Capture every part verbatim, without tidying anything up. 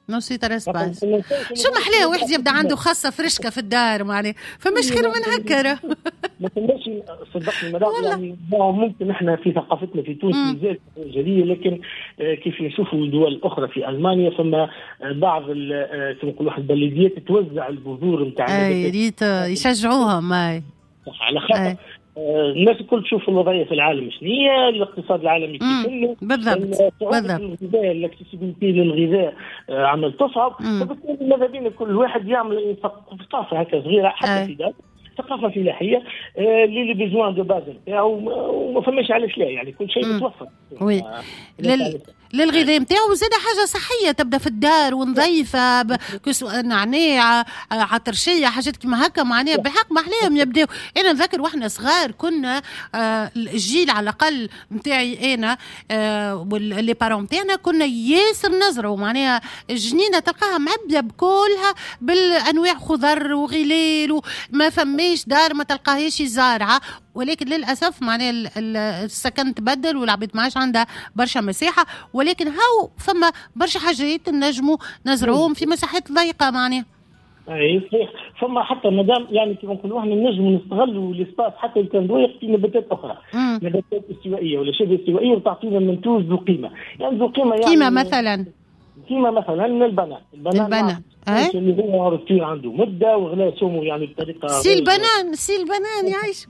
نوسي ترى سباس شو محلاه واحد يبدا عنده خاصة فرشكة في الدار معناه فمش خير من هكا. ما تنساش صدقني مدام يعني ممكن احنا في ثقافتنا في تونس مازالت جدية، لكن كيف نشوفوا الدول الأخرى في ألمانيا ثم بعض كما نقول واحد البلديات توزع البذور نتاع اي ريت يشجعوهم. اي صح على خاطر الناس الكل تشوف الوضعية في العالم شنية، الاقتصاد العالمي كيف بالضبط بالضبط الغذاء الاكسسبيليتي للغذاء عمل تصعب، فبالتالي ماذا بين كل واحد يعمل ثقافة هكا صغيرة حتى في دار ثقافة فلاحية اللي اللي بيزوان دو باز نتاعو وما فماش علاش لا يعني كل شيء متوفر. وي لل... للغذاء نتاعو زاد حاجة صحية تبدا في الدار ونظيفة كسوة نعناع عطرشية حاجات كما هكا معناها بحق محليهم يبداو. أنا نذكر واحنا صغار كنا آه الجيل على الأقل نتاعي أنا آه واللي بارون نتاعنا كنا ياسر نزرعوا معناها الجنينة تلقاها معبية بكلها بالأنواع خضر وغلال وما فماش دار ما تلقاهاش زارعة، ولكن للأسف معناه السكن تبدل والعبيد ما عادش عندها برشا مساحة، ولكن هاو فما برشا حاجات نجموا نزرعوهم في مساحات ضيقة معناه. اي صحيح فما حتى مدام يعني كيما نقولوا احنا نجموا نستغلوا الاسباس حتى لو كان ضيق في نباتات اخرى مم. نباتات استوائية ولا شبه استوائية وتعطينا منتوج ذو قيمة يعني ذو قيمة يعني كيما مثلا كيما مثلا البنان البنان ايه اللي هو روتين عنده مده وغلا سومه يعني بطريقه سي البنان سي البنان يعيش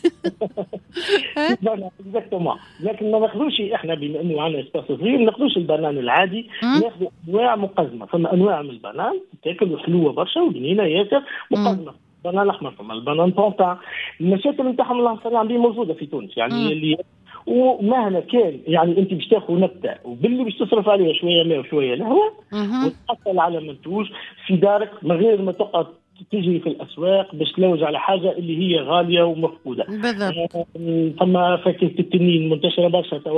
اكزاكتومون. لكن ما ناخذوش احنا بما انه عندنا اسباس صغير ما ناخذوش البنان العادي، ناخذ انواع مقزمه. فما انواع من البنان تاكل حلوه برشا وبنينه ياسر مقزمه. البنان الاحمر فما البنان طونطا المشاكل نتاعهم الله صار عم موجوده في تونس يعني مم. اللي ومهما كان يعني انت باش تاخذ نبته وباللي باش تصرف عليها شويه ماء وشويه لهوه وتحصل على منتوج في دارك من غير ما تقعد تجري في الاسواق باش تلوج على حاجه اللي هي غاليه ومفقوده. بالضبط. ثم فاكهه التنين منتشره برشا توا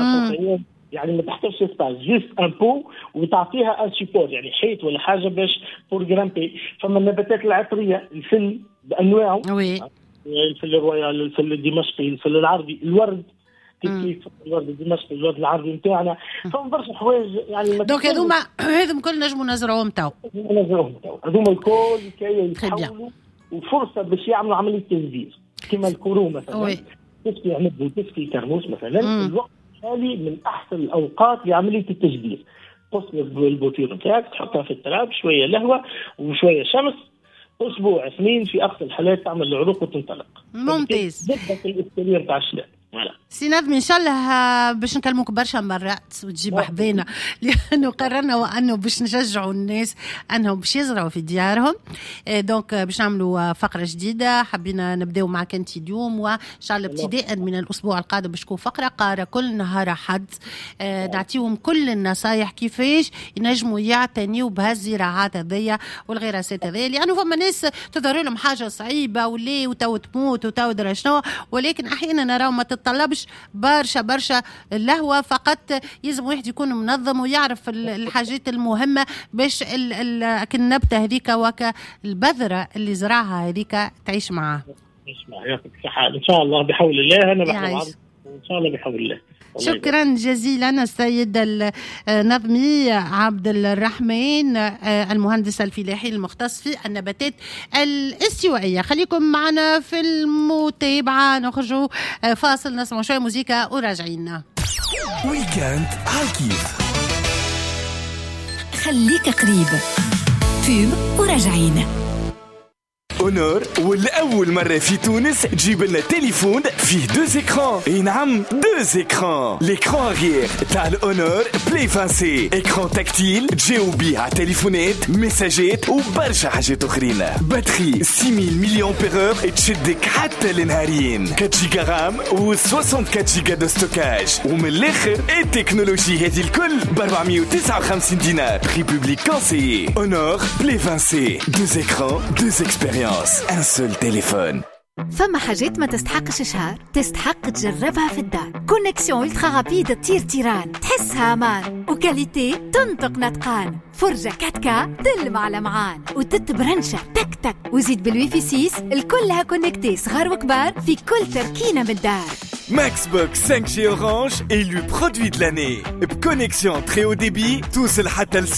يعني ما تحتاجش سباس جيست ان بو وتعطيها ان سيبور يعني حيط ولا حاجه باش بور جرامبي. فما النباتات العطريه الفل بانواعه الفل الرويال الفل الدمشقي الفل العربي الورد كيف الورد الدمشقي الورد العربي نتاعنا فما برشا حوايج يعني دونك هذوما هذم كل نجموا نزرعوهم تو نزرعوهم تو هذوما الكل كي يتحولوا وفرصه باش يعملوا عمليه تنزيل كما الكرو مثلا تسقي عنب وتسقي كرموس مثلا مم. الوقت الحالي من احسن الاوقات لعمليه التجدير. تصلب البوتير نتاعك تحطها في التراب شويه لهوه وشويه شمس اسبوع اثنين في اقصى الحالات تعمل العروق وتنطلق. ممتاز. بدك الاستيرير تاع الشتاء. ولا سي نظمي ان شاء الله باش نكلموك برشا مرات وتجيب حبينا لانه قررنا وانه باش نشجعوا الناس انهم باش يزرعوا في ديارهم. دونك باش نعملوا فقره جديده حبينا نبداو معك انت اليوم وان شاء الله ابتداء من الاسبوع القادم باش تكون فقره قاره كل نهار احد نعطيهم كل النصايح كيفاش ينجموا يعتنيوا بهالزراعات هذيا والغراسات هذيا، لانه فما ناس تظهر لهم حاجه صعيبه ولي وتو تموت وتو درا شنو، ولكن احيانا نراو ما تطلبش برشا برشا اللهوة، فقط يلزم واحد يكون منظم ويعرف الحاجات المهمة باش النبتة هذيك وكا البذرة اللي زرعها هذيك تعيش معاه. يعطيك الصحة إن شاء الله بحول الله. أنا بحول إن شاء الله بحول الله. شكرا جزيلا السيد النظمي عبد الرحمن المهندس الفلاحي المختص في النباتات الاستوائية. خليكم معنا في المتابعة، نخرجوا فاصل نسمع شوية موسيقى وراجعين. ويكاند عالكيف خليك قريب فيب وراجعين. اونور والأول مرة في تونس تجيب لنا تليفون فيه دوز اكران. اي نعم دوز اكران. l'écran arrière تاع الاونور بلاي فانسي، اكران تكتيل تجاوب بيه على تليفونات ميساجات وبرشا حاجات اخرين. باتري ستة آلاف ملي امبير تشدك حتى لنهارين، أربعة جيجا رام و أربعة وستين جيجا دو ستوكاج. ومن الاخر التكنولوجي هذه الكل ب أربعمية وتسعة وخمسين دينار. ريبوبليك كونسيي. اونور بلاي فانسي، دوز اكران دوز اكسبيريونس ان سول تليفون. فما حاجات ما تستحقش شهر تستحق تجربها في الدار. كونيكسيون الترا رابيد تطير تيران، تحسها امان وكاليتي تنطق نطقان. فرجة كاتكا تلمع لمعان وتتبرنشة تك تك. وزيد بالويفي سيس الكلها كونكتي صغار وكبار في كل تركينة من الدار. Max Box cinq chez Orange élu produit de l'année. Connexion très haut débit, tous le